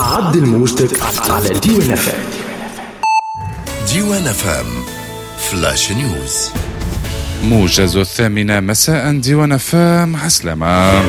عدل موجتك على ديوان FM. ديوان FM فلاش نيوز. موجز 8 مساء ديوان FM. حسلامة.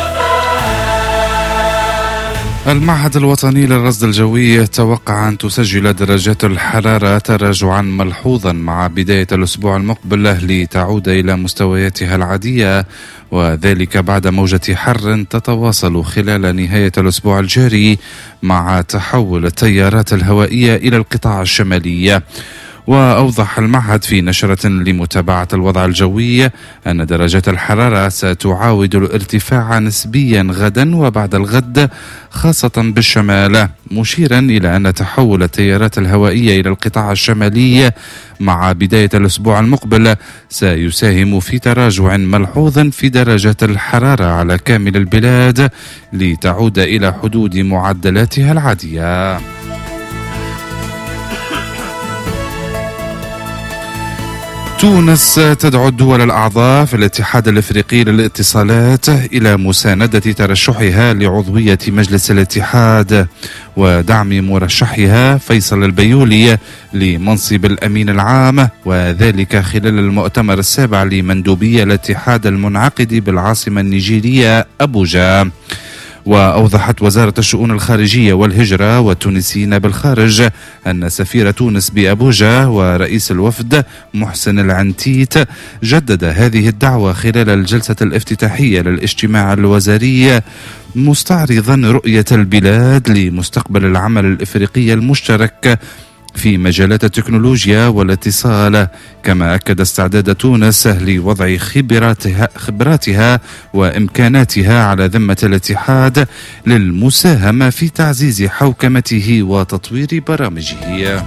المعهد الوطني للرصد الجوي توقع أن تسجل درجات الحرارة تراجعا ملحوظا مع بداية الأسبوع المقبل لتعود إلى مستوياتها العادية، وذلك بعد موجة حر تتواصل خلال نهاية الأسبوع الجاري مع تحول التيارات الهوائية إلى القطاع الشمالي. وأوضح المعهد في نشرة لمتابعة الوضع الجوي أن درجات الحرارة ستعاود الارتفاع نسبيا غدا وبعد الغد خاصة بالشمال، مشيرا إلى أن تحول التيارات الهوائية إلى القطاع الشمالي مع بداية الأسبوع المقبل سيساهم في تراجع ملحوظ في درجات الحرارة على كامل البلاد لتعود إلى حدود معدلاتها العادية. تونس تدعو الدول الأعضاء في الاتحاد الإفريقي للاتصالات إلى مساندة ترشحها لعضوية مجلس الاتحاد ودعم مرشحها فيصل البيولي لمنصب الأمين العام، وذلك خلال المؤتمر السابع لمندوبية الاتحاد المنعقد بالعاصمة النيجيرية أبوجا. وأوضحت وزارة الشؤون الخارجية والهجرة والتونسيين بالخارج أن سفير تونس بأبوجا ورئيس الوفد محسن العنتيت جدد هذه الدعوة خلال الجلسة الافتتاحية للاجتماع الوزاري، مستعرضا رؤية البلاد لمستقبل العمل الإفريقي المشترك في مجالات التكنولوجيا والاتصال، كما أكد استعداد تونس لوضع خبراتها وإمكاناتها على ذمة الاتحاد للمساهمة في تعزيز حوكمته وتطوير برامجه.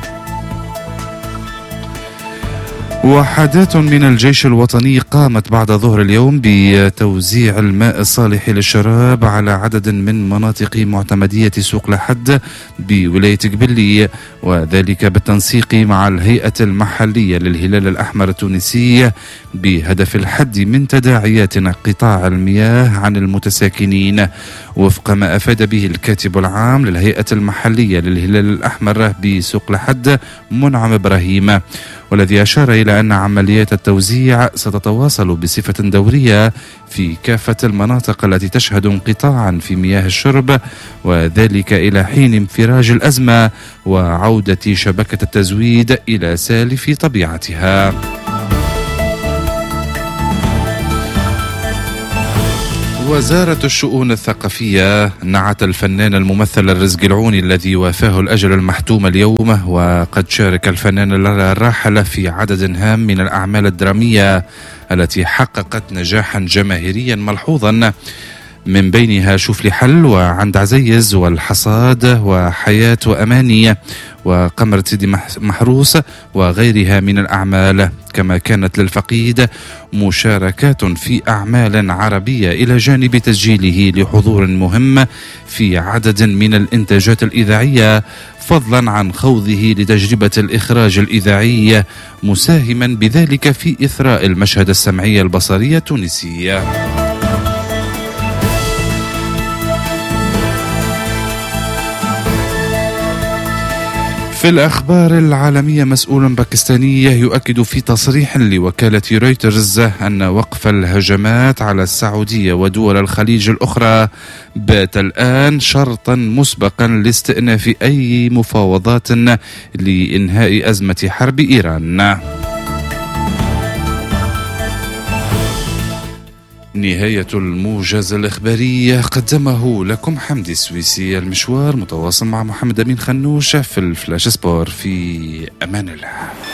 وحدات من الجيش الوطني قامت بعد ظهر اليوم بتوزيع الماء الصالح للشراب على عدد من مناطق معتمدية سوق لحد بولاية قبلي، وذلك بالتنسيق مع الهيئة المحلية للهلال الأحمر التونسي بهدف الحد من تداعيات انقطاع المياه عن المتساكنين، وفق ما أفاد به الكاتب العام للهيئة المحلية للهلال الأحمر بسوق لحد منعم إبراهيم، والذي أشار إلى أن عمليات التوزيع ستتواصل بصفة دورية في كافة المناطق التي تشهد انقطاعا في مياه الشرب، وذلك إلى حين انفراج الأزمة وعودة شبكة التزويد إلى سالف طبيعتها. وزارة الشؤون الثقافية نعت الفنان الممثل الرزق العوني الذي وافاه الأجل المحتوم اليوم، وقد شارك الفنان الراحل في عدد هام من الأعمال الدرامية التي حققت نجاحا جماهيريا ملحوظا، من بينها شوف لي حل وعند عزيز والحصاد وحياة وأماني وقمر سيدي محروس وغيرها من الأعمال، كما كانت للفقيد مشاركات في أعمال عربية إلى جانب تسجيله لحضور مهم في عدد من الإنتاجات الإذاعية، فضلا عن خوضه لتجربة الإخراج الإذاعي، مساهما بذلك في إثراء المشهد السمعي البصري التونسي. في الأخبار العالمية، مسؤول باكستاني يؤكد في تصريح لوكالة رويترز أن وقف الهجمات على السعودية ودول الخليج الأخرى بات الآن شرطا مسبقا لاستئناف أي مفاوضات لإنهاء أزمة حرب إيران. نهاية الموجز الإخباري قدمه لكم حمدي السويسي. المشوار متواصل مع محمد أمين خنوش في الفلاش سبور. في أمان الله.